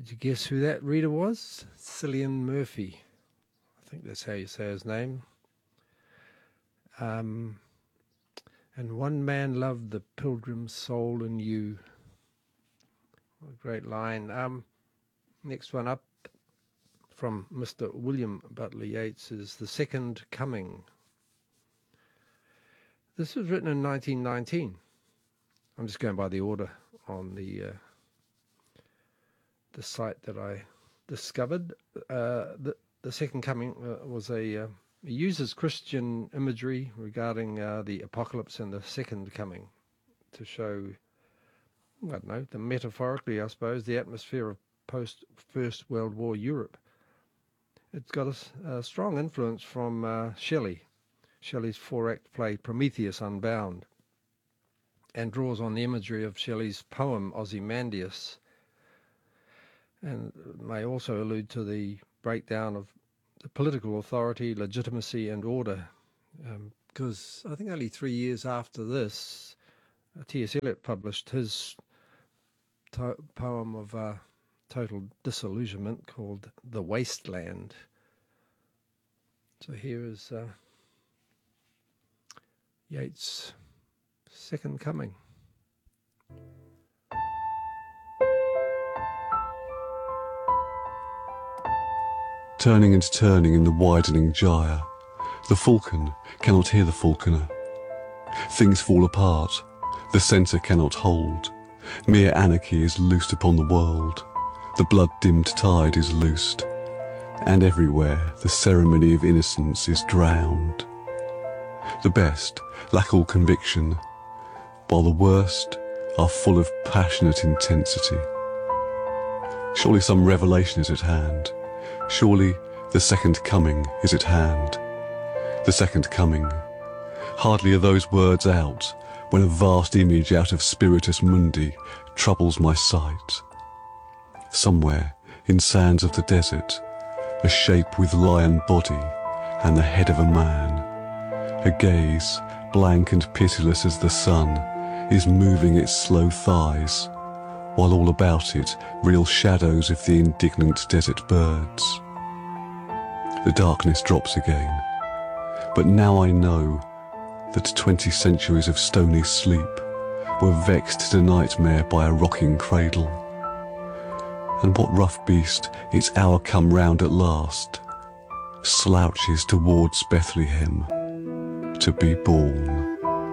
Did you guess who that reader was? Cillian Murphy. I think that's how you say his name. And one man loved the pilgrim's soul in you. What a great line. Next one up from Mr. William Butler Yeats is The Second Coming. This was written in 1919. I'm just going by the order on the site that I discovered. The Second Coming was it uses Christian imagery regarding the apocalypse and the second coming to show, I don't know, metaphorically, I suppose, the atmosphere of post-First World War Europe. It's got a strong influence from Shelley. Shelley's four-act play Prometheus Unbound, and draws on the imagery of Shelley's poem Ozymandias, and may also allude to the breakdown of the political authority, legitimacy and order, because I think only 3 years after this, T.S. Eliot published his poem of total disillusionment called The Wasteland. So here is Yeats' Second Coming. Turning and turning in the widening gyre, the falcon cannot hear the falconer. Things fall apart, the centre cannot hold. Mere anarchy is loosed upon the world. The blood-dimmed tide is loosed, and everywhere the ceremony of innocence is drowned. The best lack all conviction, while the worst are full of passionate intensity. Surely some revelation is at hand. Surely the second coming is at hand. The second coming. Hardly are those words out when a vast image out of Spiritus Mundi troubles my sight. Somewhere in sands of the desert, a shape with lion body and the head of a man. A gaze, blank and pitiless as the sun, is moving its slow thighs, while all about it reel shadows of the indignant desert birds. The darkness drops again, but now I know that 20 centuries of stony sleep were vexed to nightmare by a rocking cradle. And what rough beast, its hour come round at last, slouches towards Bethlehem to be born.